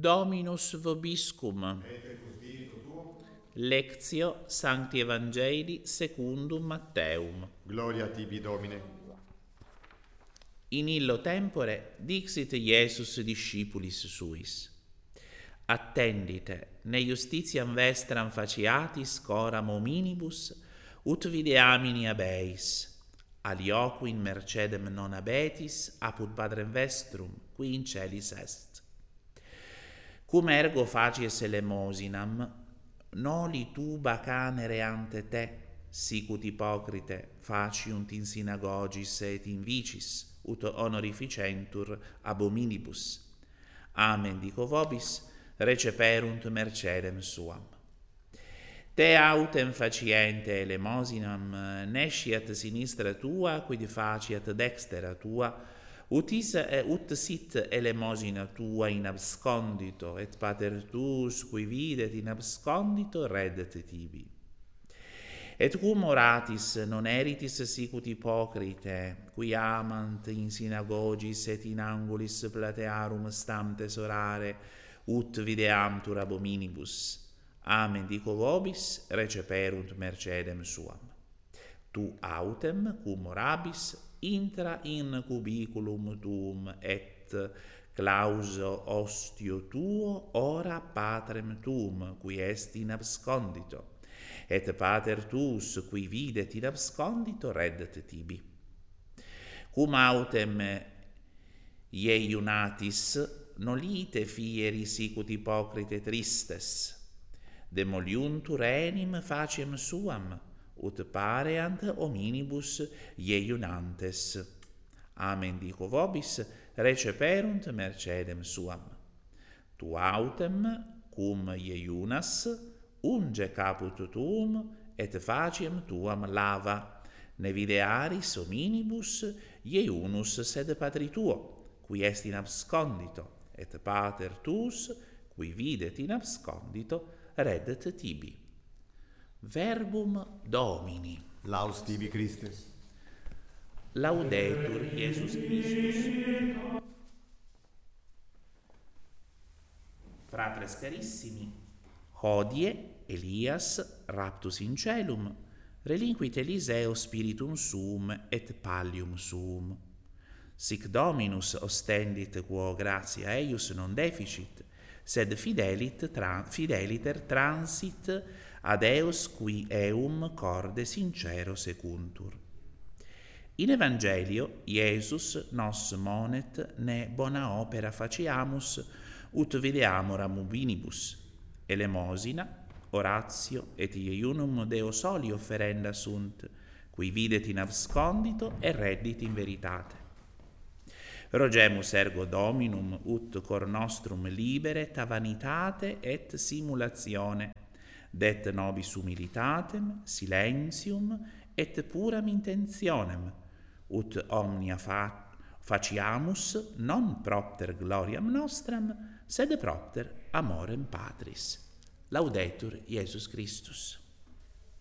Dominus vobiscum. Lectio Sancti Evangeli secundum Matteum. Gloria tibi, Domine. In illo tempore dixit Iesus discipulis suis: attendite ne justitiam vestram faciatis coram hominibus, ut videamini abeis, alioque in mercedem non abetis, apud Padrem vestrum, qui in celis est. Cum ergo facies elemosinam, noli tuba canere ante te, sicut ipocrite faciunt in synagogis et in vicis, ut honorificentur ab hominibus. Amen dico vobis, receperunt mercedem suam. Te autem faciente elemosinam nesciat sinistra tua, quid faciat dextera tua, ut sit elemosina tua in abscondito, et pater tuus, qui videt in abscondito, reddet tibi. Et cum oratis non eritis sicut ipocrite, qui amant in synagogis et in angulis platearum stam tesorare, ut videamtur ab hominibus. Amen dico vobis, receperunt mercedem suam. Tu autem, cum orabis, intra in cubiculum tuum, et clauso ostio tuo ora patrem tuum, qui est in abscondito. Et pater tuus, qui videt in abscondito, reddet tibi. Cum autem iunatis, nolite fieri sicut ipocrite tristes, demoliuntur enim faciem suam, ut pareant hominibus iunantes. Amen dico vobis, receperunt mercedem suam. Tu autem, cum iunas, unge caput tuum, et faciem tuam lava, ne videaris hominibus iunus sed patri tuo, qui est in abscondito, et pater tuus, qui videt in abscondito, reddet tibi. Verbum Domini. Laus tibi, Christe. Laudetur Iesus Christus. Fratres carissimi, hodie Elias raptus in celum relinquit Eliseo spiritum suum et pallium suum. Sic Dominus ostendit quo gratia eius non deficit, sed fideliter transit ad eos qui eum corde sincero secuntur. In Evangelio Iesus nos monet ne bona opera faciamus ut videamoram ubinibus, elemosina, oratio et iunum Deo soli offerenda sunt, qui videt in abscondito et reddit in veritate. Rogemus ergo Dominum ut cor nostrum liberet a vanitate et simulatione, det nobis humilitatem, silentium et puram intentionem, ut omnia faciamus non propter gloriam nostram, sed propter amorem Patris. Laudetur Iesus Christus.